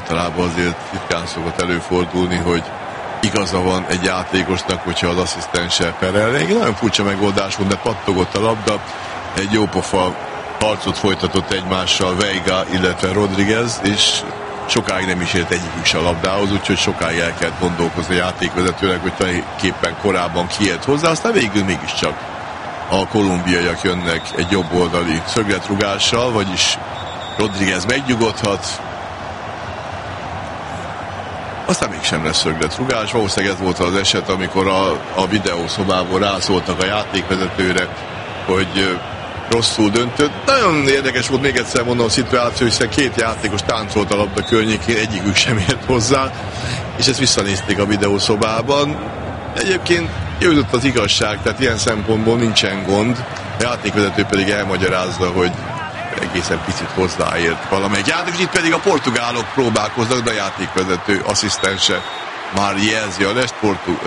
általában azért ritkán szokott előfordulni, hogy igaza van egy játékosnak, hogyha az asszisztenssel perel. Egy nagyon furcsa megoldás volt, de pattogott a labda, egy jópofa harcot folytatott egymással Veiga, illetve Rodriguez, és sokáig nem is ért egyikük se a labdához, úgyhogy sokáig el kellett gondolkozni a játékvezetőnek, hogy tulajdonképpen korábban kiért hozzá, aztán végül mégiscsak a kolumbiaiak jönnek egy jobb oldali szögletrugással, vagyis Rodriguez megnyugodhat, aztán mégsem lesz szögletrugás. Valószínűleg ez volt az eset, amikor a videószobából rászóltak a játékvezetőre, hogy rosszul döntött. Nagyon érdekes volt, még egyszer mondom, a szituáció, hiszen két játékos táncolt a labda környékén, egyikük sem ért hozzá, és ezt visszanézték a videószobában. Egyébként jött az igazság, tehát ilyen szempontból nincsen gond. A játékvezető pedig elmagyarázza, hogy egészen picit hozzáért valamelyik játékos, itt pedig a portugálok próbálkoznak, de a játékvezető asszisztense már jelzi a lest.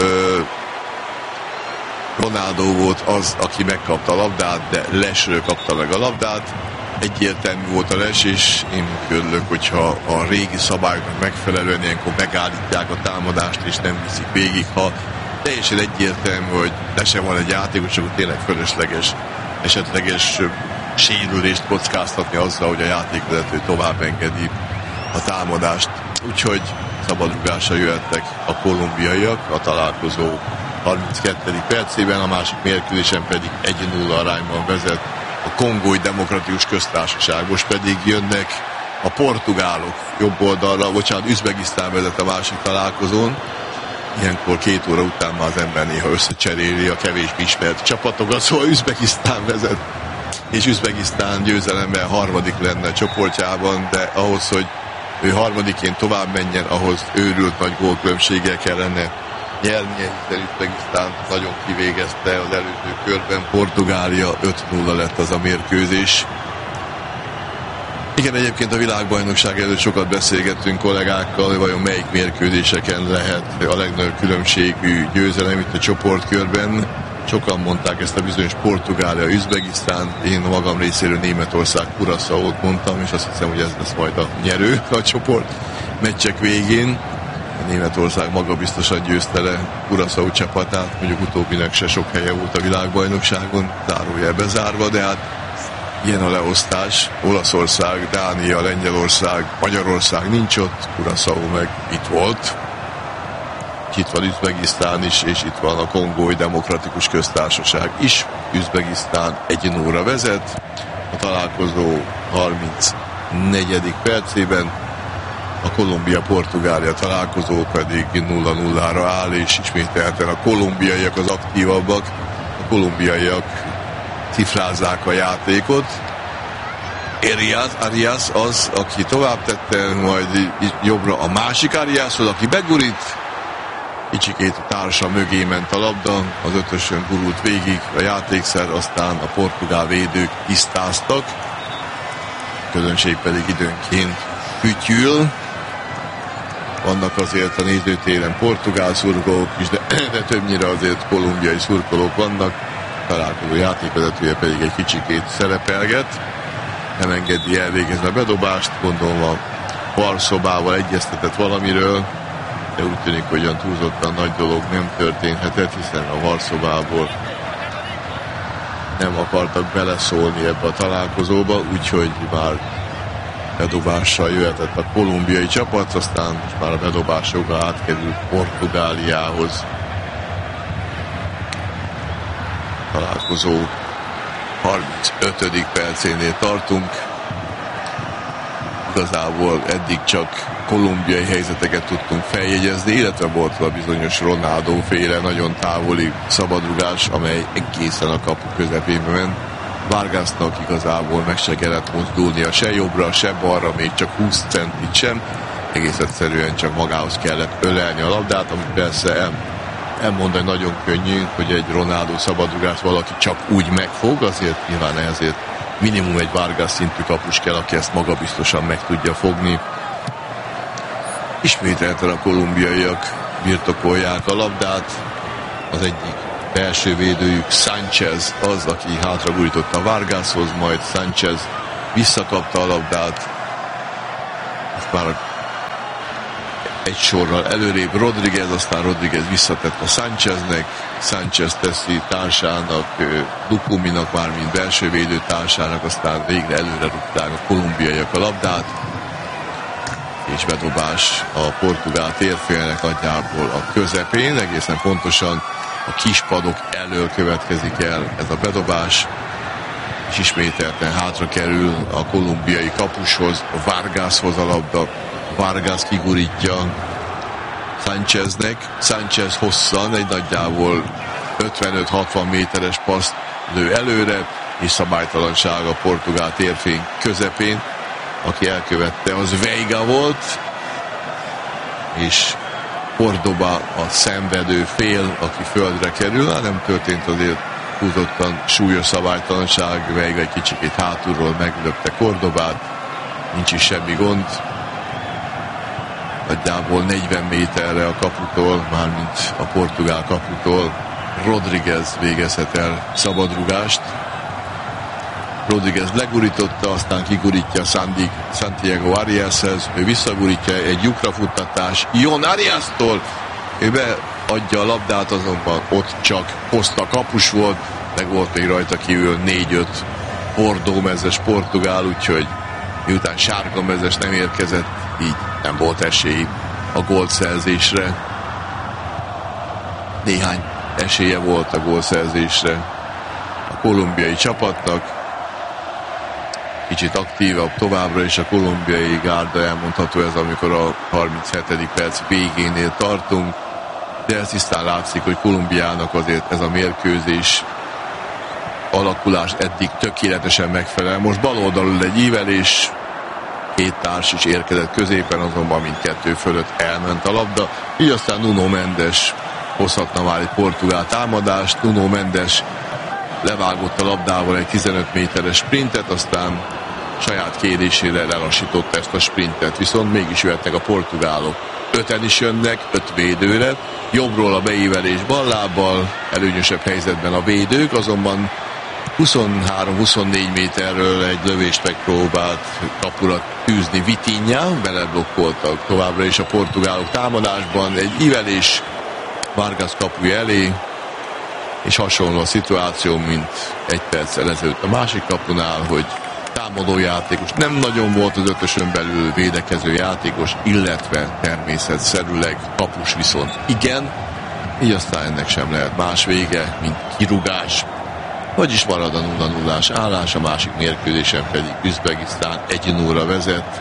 Ronaldo volt az, aki megkapta a labdát, de lesről kapta meg a labdát. Egyértelmű volt a les, és én örülök, hogyha a régi szabályoknak megfelelően ilyenkor megállítják a támadást, és nem viszik végig. Ha teljesen egyértelmű, hogy lese van egy játékos, akkor tényleg fölösleges, esetleges sérülést kockáztatni azzal, hogy a játékvezető tovább engedi a támadást. Úgyhogy szabadrugásra jöhettek a kolumbiaiak, a találkozó 32. percében, a másik mérkőzésen pedig 1-0 arányban vezet a Kongói Demokratikus Köztársaság. Most pedig jönnek a portugálok jobb oldalra, Üzbegisztán vezet a másik találkozón. Ilyenkor 2 óra után már az ember néha összecseréli a kevésbé ismert csapatokat, szóval Üzbegisztán vezet, és Üzbegisztán győzelemmel harmadik lenne a csoportjában, de ahhoz, hogy ő harmadiként tovább menjen, ahhoz őrült nagy gólkülönbséggel kellene nyernie, hiszen Üzbegisztán nagyon kivégezte az előző körben. Portugália 5-0 lett az a mérkőzés. Igen, egyébként a világbajnokság előtt sokat beszélgettünk kollégákkal, hogy vajon melyik mérkőzéseken lehet a legnagyobb különbségű győzelem itt a csoportkörben. Sokan mondták ezt a bizonyos Portugália, Üzbegisztán, én magam részéről Németország, Curaçaót mondtam, és azt hiszem, hogy ez lesz majd a nyerő a csoport meccsek végén. Németország magabiztosan győzte le Curaçao csapatát, mondjuk utóbbinak se sok helye volt a világbajnokságon, zárójel bezárva, de hát ilyen a leosztás. Olaszország, Dánia, Lengyelország, Magyarország nincs ott, Curaçao meg itt volt. Itt van Üzbegisztán is, és itt van a Kongói Demokratikus Köztársaság is. Üzbegisztán 1-0-ra vezet, a találkozó 34. percében, a Kolumbia-Portugália találkozó pedig 0-0-ra áll, és ismételten a kolumbiaiak az aktívabbak. A kolumbiaiak cifrázzák a játékot. Arias az, aki tovább tette, majd jobbra a másik Ariashoz, aki begurít. Kicsikét a társa mögé ment a labda, az ötösön gurult végig a játékszer, aztán a portugál védők tisztáztak. A közönség pedig időnként fütyül. Vannak azért a nézőtéren portugál szurkolók is, de többnyire azért kolumbiai szurkolók vannak. A találkozó játékvezetője pedig egy kicsikét szerepelget. Nem engedi elvégezni a bedobást, gondolom a varszobával egyeztetett valamiről, de úgy tűnik, hogy olyan túlzottan nagy dolog nem történhetett, hiszen a varszobából nem akartak beleszólni ebbe a találkozóba, úgyhogy már bedobással jöhetett a kolumbiai csapat, aztán most már a bedobás joga átkerült Portugáliához. Találkozó 35. percénél tartunk. Igazából eddig csak kolumbiai helyzeteket tudtunk feljegyezni, illetve volt a bizonyos Ronaldo féle nagyon távoli szabadrugás, amely egészen a kapu közepébe ment. Vargasnak igazából meg se kellett mozdulnia se jobbra, se balra, még csak 20 centit sem. Egész egyszerűen csak magához kellett ölelni a labdát, amit persze elmondani nagyon könnyű, hogy egy Ronaldo szabadrugást valaki csak úgy megfog, azért nyilván ezért minimum egy Vargas szintű kapus kell, aki ezt magabiztosan meg tudja fogni. Ismételten a kolumbiaiak birtokolják a labdát. Az egyik belső védőjük Sánchez az, aki hátragurította Vargashoz, majd Sánchez visszakapta a labdát. Ezt már egy sorral előrébb Rodriguez, aztán Rodriguez visszatett a Sáncheznek, Sánchez teszi társának, Lukuminak, mármint belső védő társának, aztán végre előre rúgták a kolumbiaiak a labdát, és bedobás a portugál térfélnek nagyjából a közepén, egészen pontosan a kispadok elől következik el ez a bedobás, és ismételten hátra kerül a kolumbiai kapushoz, Vargashoz a labda, Vargas kigurítja Sáncheznek, Sánchez hosszan egy nagyjából 55-60 méteres paszt lő előre, és szabálytalanság a portugál térfény közepén, aki elkövette, az Veiga volt, és Cordoba a szenvedő fél, aki földre kerül, nem történt azért húzottan súlyos szabálytalanság, Veiga egy kicsikét hátulról meglökte Cordobát, nincs is semmi gond, nagyjából 40 méterre a kaputól, mármint a portugál kaputól Rodriguez végezhet el szabadrugást. Rodriguez legurította, aztán kigurítja Santiago Ariashez, ő visszagurítja, egy lyukra futtatás Jon Ariastól, ő beadja a labdát, azonban ott csak Costa kapus volt, meg volt még rajta kívül 4-5 bordómezes portugál, úgyhogy miután sárga mezes nem érkezett, így nem volt esély a gólszerzésre. Néhány esélye volt a gólszerzésre a kolumbiai csapatnak. Kicsit aktívabb továbbra is a kolumbiai gárda, elmondható ez, amikor a 37. perc végénél tartunk, de ez tisztán látszik, hogy Kolumbiának azért ez a mérkőzés alakulás eddig tökéletesen megfelel. Most bal oldalon egy ívelés, két társ is érkezett középen, azonban mindkettő fölött elment a labda, így aztán Nuno Mendes hozhatna már egy portugál támadást. Nuno Mendes levágott a labdával egy 15 méteres sprintet, aztán saját kérésére lelassította ezt a sprintet, viszont mégis jöhetnek a portugálok. 5-en is jönnek, 5 védőre, jobbról a beívelés ballábbal, előnyösebb helyzetben a védők, azonban 23-24 méterről egy lövést megpróbált kapura tűzni Vitinha, beleblokkoltak továbbra is a portugálok támadásban, egy ívelés Vargas kapuja elé, és hasonló a szituáció, mint egy perccel ezelőtt a másik kapunál, hogy támadó játékos nem nagyon volt az ötösön belül, védekező játékos, illetve természetszerűleg kapus viszont igen, így aztán ennek sem lehet más vége, mint kirúgás, vagyis marad a 0-0-ás állás, a másik mérkőzésen pedig Üzbegisztán 1-0-ra vezet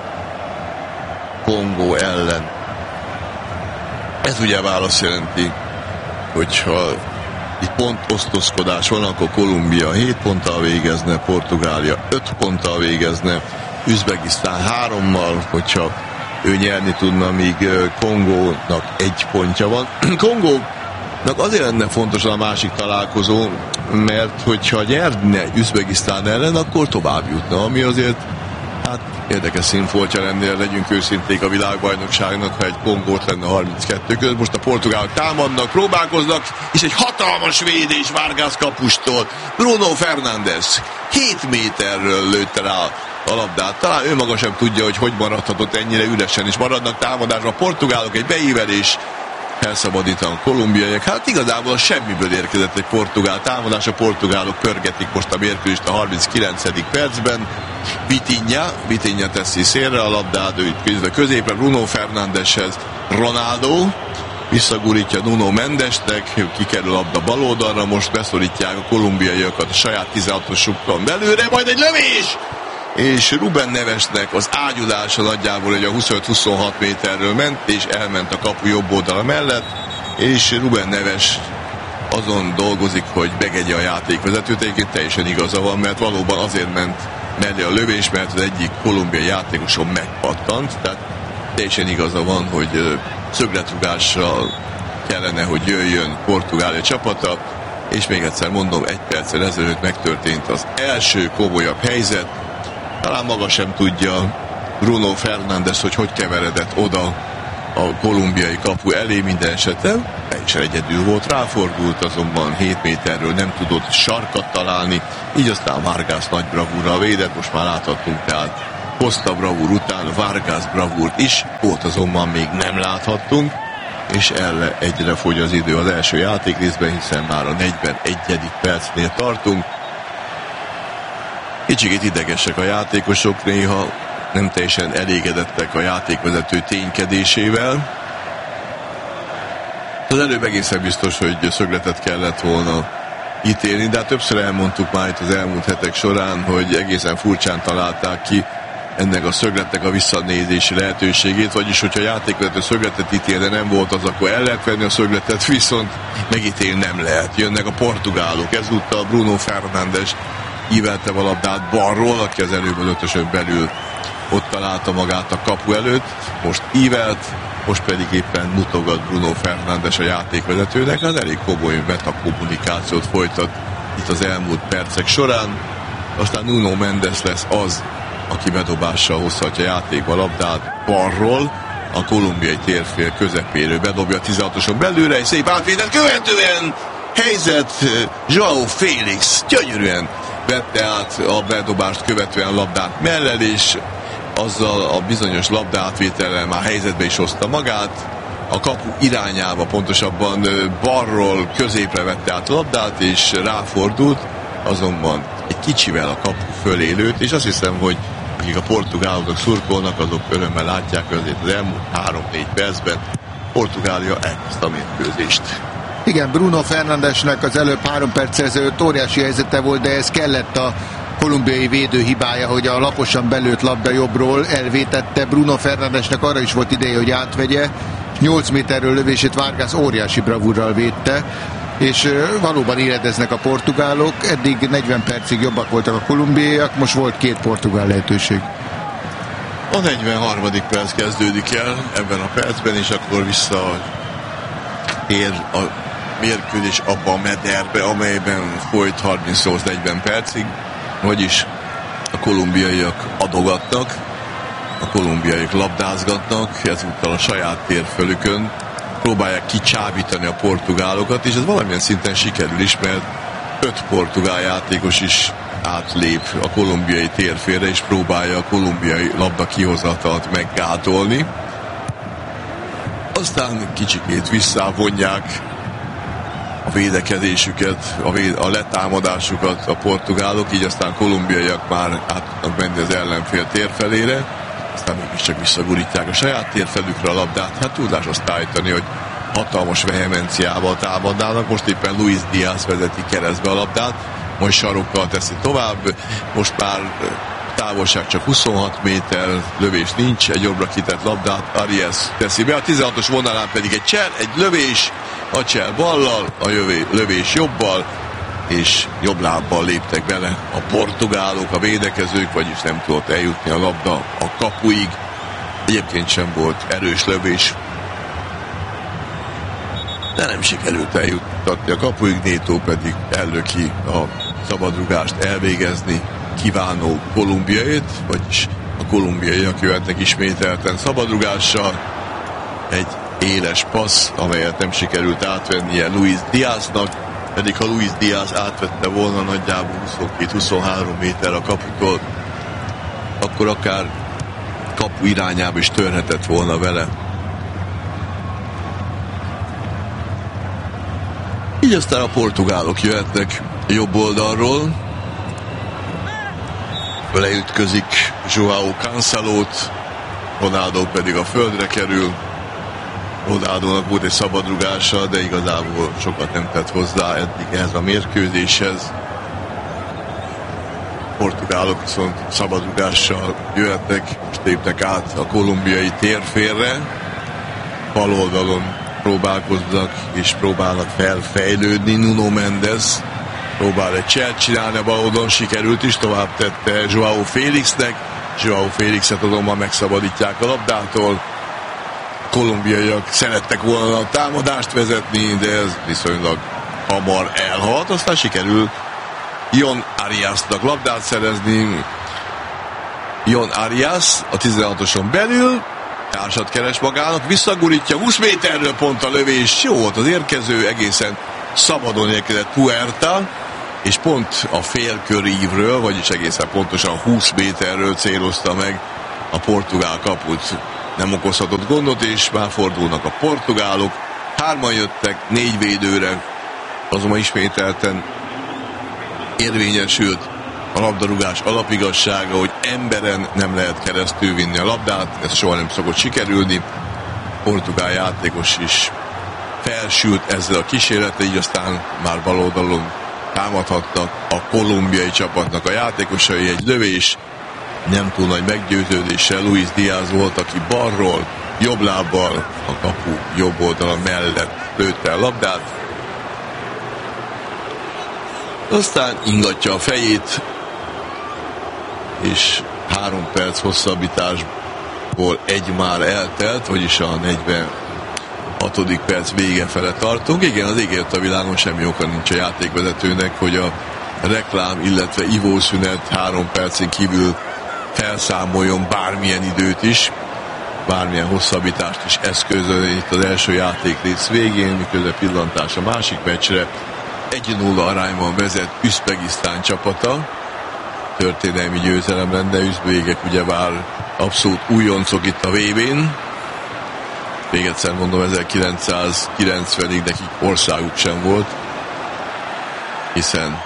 Kongó ellen. Ez ugye válasz jelenti, hogyha itt pontosztozkodás van, akkor Kolumbia 7 ponttal végezne, Portugália 5 ponttal végezne, Üzbegisztán 3-mal, hogyha ő nyerni tudna, míg Kongónak 1 pontja van. Kongónak azért lenne fontos a másik találkozó, mert hogyha nyerne Üzbegisztán ellen, akkor tovább jutna, ami azért hát érdekes színfoltja lenne, legyünk őszinték a világbajnokságnak, ha egy Kongót lenne 32 között. Most a portugálok támadnak, próbálkoznak, és egy hatalmas védés Vargas kapustól. Bruno Fernandes 7 méterről lőtte rá a labdát. Talán ő maga sem tudja, hogy maradhatott ennyire üresen, és maradnak támadásra. A portugálok egy beívelés, felszabadítanak kolumbiaiak. Hát igazából semmiből érkezett egy portugál támadás, a portugálok pörgetik most a mérkőzést a 39. percben. Vitinha teszi szélre a labdát, ő itt középre Bruno Fernandeshez, Ronaldo visszagurítja Nuno Mendesnek, kikerül a labda bal oldalra, most beszorítják a kolumbiaiakat a saját 16-osukkal belőle, majd egy lövés! És Ruben Nevesnek az ágyulása nagyjából, hogy a 25-26 méterről ment, és elment a kapu jobb oldala mellett, és Ruben Neves azon dolgozik, hogy begegye a játékvezetőt. Egyébként teljesen igaza van, mert valóban azért ment mellé a lövés, mert az egyik kolumbiai játékoson megpattant, tehát teljesen igaza van, hogy szögletrugással kellene, hogy jöjjön Portugália csapata, és még egyszer mondom, 1 perccel ezelőtt megtörtént az első komolyabb helyzet. Talán maga sem tudja Bruno Fernandes, hogy keveredett oda a kolumbiai kapu elé, minden esetben teljesen egyedül volt, ráfordult, azonban 7 méterről nem tudott sarkat találni, így aztán Vargas nagy bravúrral védett, most már láthatunk tehát Costa bravúr után Vargas bravúrt is, volt azonban még nem láthattunk, és egyre fogy az idő az első játékrészben, hiszen már a 41. percnél tartunk. Kicsikét idegesek a játékosok, néha nem teljesen elégedettek a játékvezető ténykedésével. Az előbb egészen biztos, hogy szögletet kellett volna ítélni, de hát többször elmondtuk már itt az elmúlt hetek során, hogy egészen furcsán találták ki ennek a szögletnek a visszanézési lehetőségét, vagyis hogyha a játékvezető szögletet ítél, de nem volt az, akkor el lehet venni a szögletet, viszont megítélni nem lehet. Jönnek a portugálok, ezúttal Bruno Fernandes ívelte a labdát balról, aki az előbb az ötösön belül ott találta magát a kapu előtt, most ívelt, most pedig éppen mutogat Bruno Fernandes a játékvezetőnek, az elég komoly metakommunikációt folytat itt az elmúlt percek során. Aztán Nuno Mendes lesz az, aki bedobással hozhatja játékba a labdát balról, a kolumbiai térfél közepéről bedobja a 16-oson belőle, egy szép átvételt követően helyzet, João Félix gyönyörűen vette át a bedobást követően a labdát mellel, és azzal a bizonyos labdaátvétellel már helyzetbe is hozta magát, a kapu irányába, pontosabban balról középre vette át a labdát, és ráfordult, azonban egy kicsivel a kapu fölé lőtt, és azt hiszem, hogy akik a portugálok szurkolnak, azok örömmel látják, hogy azért az elmúlt 3-4 percben Portugália elkezdte a mérkőzést. Igen, Bruno Fernandesnek az előbb 3 perc ezelőtt óriási helyzete volt, de ez kellett a kolumbiai védő hibája, hogy a laposan belőtt labda jobbról elvétette. Bruno Fernandesnek arra is volt ideje, hogy átvegye, 8 méterről lövését Vargas óriási bravúrral védte, és valóban éledeznek a portugálok. Eddig 40 percig jobbak voltak a kolumbiaiak, most volt 2 portugál lehetőség. A 43. perc kezdődik el ebben a percben, és akkor visszaér a mérkőzés abba a mederbe, amelyben folyt 38-40 percig, vagyis a kolumbiaiak adogatnak, a kolumbiaiak labdázgatnak, ezúttal a saját térfölükön próbálják kicsábítani a portugálokat, és ez valamilyen szinten sikerül is, mert 5 portugál játékos is átlép a kolumbiai térfélre, és próbálja a kolumbiai labda kihozatalt meggátolni. Aztán kicsikét visszavonják a védekezésüket, a letámadásukat a portugálok, így aztán kolumbiaiak már át tudnak menni az ellenfél térfelére, aztán mégiscsak visszagurítják a saját térfelükre a labdát. Hát tudás azt állítani, hogy hatalmas vehemenciával támadnának, most éppen Luis Díaz vezeti keresztbe a labdát, majd sarokkal teszi tovább, most már távolság csak 26 méter, lövés nincs, egy jobbra kitett labdát Arias teszi be, a 16-os vonalán pedig egy lövés, a csel ballal, a lövés jobbal, és jobb lábbal léptek bele a portugálok, a védekezők, vagyis nem tudott eljutni a labda a kapuig. Egyébként sem volt erős lövés, de nem sikerült eljuttatni a kapuig, Neto pedig ellöki a szabadrugást elvégezni kívánó kolumbiait, vagyis a kolumbiaiak jöhetnek ismételten szabadrugással. Egy éles passz, amelyet nem sikerült átvennie Luis Díaznak, pedig ha Luis Díaz átvette volna nagyjából 22-23 méter a kaputól, akkor akár kapu irányába is törhetett volna vele. Így aztán a portugálok jöhetnek jobb oldalról, leütközik João Cancelót, Ronaldo pedig a földre kerül. Ronaldónak volt egy szabadrugása, de igazából sokat nem tett hozzá eddig ehhez a mérkőzéshez. Portugálok viszont szabadrugással jöhetnek, most lépnek át a kolumbiai térfélre. Bal oldalon próbálkoznak és próbálnak felfejlődni. Nuno Mendes próbál egy cselt csinálni, a bal oldalon sikerült is, tovább tette João Félixnek. João Félixet azonban megszabadítják a labdától. Kolumbiaiak szerettek volna a támadást vezetni, de ez viszonylag hamar elhalt. Aztán sikerül Jon Ariasnak labdát szerezni. Jon Arias a 16-oson belül társat keres magának, visszagurítja 20 méterről, pont a lövés, jó volt az érkező, egészen szabadon érkezett Puerta, és pont a félkörívről, vagyis egészen pontosan 20 méterről célozta meg a portugál kaput. Nem okozhatott gondot, és már fordulnak a portugálok. 3-an jöttek, 4 védőre, azonban ismételten érvényesült a labdarúgás alapigassága, hogy emberen nem lehet keresztül vinni a labdát, ez soha nem szokott sikerülni. Portugál játékos is felsült ezzel a kísérletre, így aztán már bal oldalon támadhatnak a kolumbiai csapatnak a játékosai. Egy lövés nem túl nagy meggyőződéssel Luis Díaz volt, aki balról, jobb lábbal a kapu jobb oldala mellett lőtte a labdát. Aztán ingatja a fejét, és 3 perc hosszabbításból egy már eltelt, vagyis a 46. perc vége fele tartunk. Igen, az ígért a világon, semmi oka nincs a játékvezetőnek, hogy a reklám, illetve ivószünet 3 percen kívül felszámoljon bármilyen időt is, bármilyen hosszabbítást is eszközölni itt az első játékrész végén, miközben pillantás a másik meccsre. 1-0 arányban vezet Üzbegisztán csapata. Történelmi győzelem lenne, üzbégek ugyebár abszolút újoncok itt a VB-n. Még egyszer mondom, 1990-ig nekik országuk sem volt, hiszen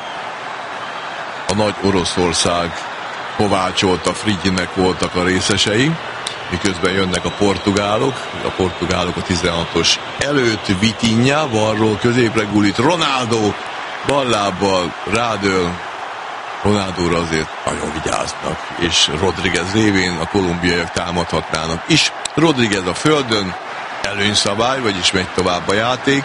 a nagy Oroszország kovácsolta, Frigyinek voltak a részesei, miközben jönnek a portugálok a 16-os előtt, Vitinha, balról középre gulít, Ronaldo ballábbal rádől, Ronaldóra azért nagyon vigyáznak, és Rodriguez révén a kolumbiaiak támadhatnának is. Rodriguez a földön, előnyszabály, vagyis megy tovább a játék.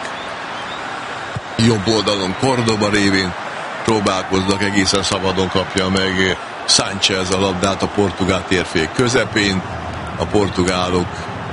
Jobb oldalon Cordoba révén próbálkoznak, egészen szabadon kapja meg Sánchez a labdát a portugál térfék közepén. A portugálok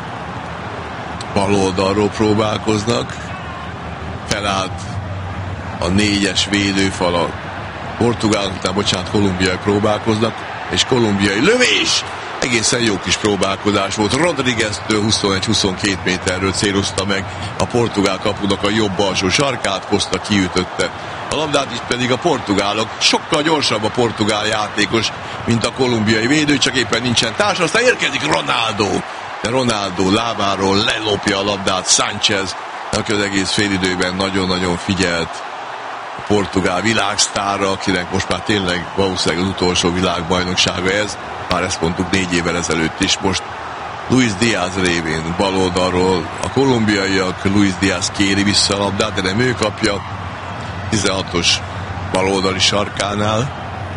bal oldalról próbálkoznak, felállt a 4-es védőfal a portugálok, kolumbiai próbálkoznak, és kolumbiai lövés! Egészen jó kis próbálkozás volt. Rodriguez-től 21-22 méterről célozta meg a portugál kapunak a jobb alsó sarkát, Costa kiütötte a labdát, is pedig a portugálok, sokkal gyorsabb a portugál játékos, mint a kolumbiai védő, csak éppen nincsen társ, aztán érkezik Ronaldo, de Ronaldo lábáról lelopja a labdát Sánchez, aki az egész félidőben nagyon-nagyon figyelt a portugál világsztárra, akinek most már tényleg valószínűleg az utolsó világbajnoksága ez, már ezt mondtuk 4 évvel ezelőtt is. Most Luis Díaz révén bal oldalról a kolumbiaiak, Luis Díaz kéri vissza a labdát, de nem ő kapja, 16-os bal oldali sarkánál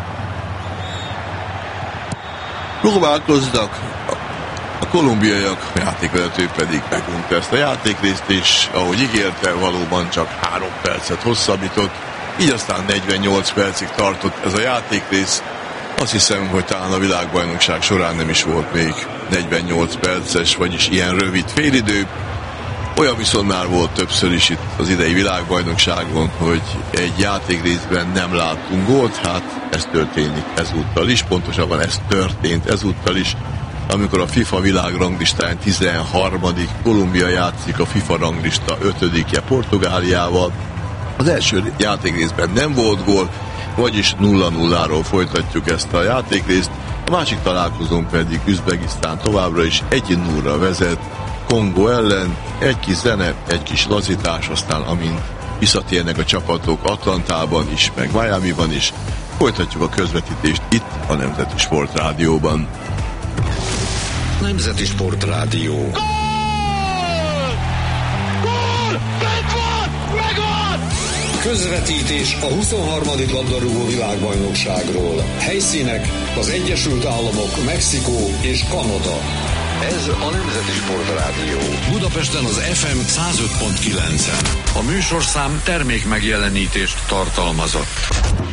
próbálkoznak, a kolumbiaiak, a játékvezető pedig megunta ezt a játékrészt, és ahogy ígérte, valóban csak 3 percet hosszabbított, így aztán 48 percig tartott ez a játékrész. Azt hiszem, hogy talán a világbajnokság során nem is volt még 48 perces, vagyis ilyen rövid félidő. Olyan viszont már volt többször is itt az idei világbajnokságon, hogy egy játékrészben nem láttunk gólt, hát ez történik ezúttal is, pontosabban ez történt ezúttal is, amikor a FIFA világranglistáján 13. Kolumbia játszik a FIFA ranglista 5-je Portugáliával. Az első játékrészben nem volt gól, vagyis 0-0-ról folytatjuk ezt a játékrészt. A másik találkozón pedig Üzbegisztán továbbra is 1-0-ra vezet Kongó ellen. Egy kis zene, egy kis lazítás, aztán amint visszatérnek a csapatok Atlantában is, meg Miamiban is, folytatjuk a közvetítést itt a Nemzeti Sportrádióban. Nemzeti Sportrádió. Gól! Gól! Megvan! Megvan! Közvetítés a 23. labdarúgó világbajnokságról. Helyszínek az Egyesült Államok, Mexikó és Kanada. Ez a Nemzeti Sportrádió. Budapesten az FM 105.9-en. A műsorszám termék megjelenítést tartalmazott.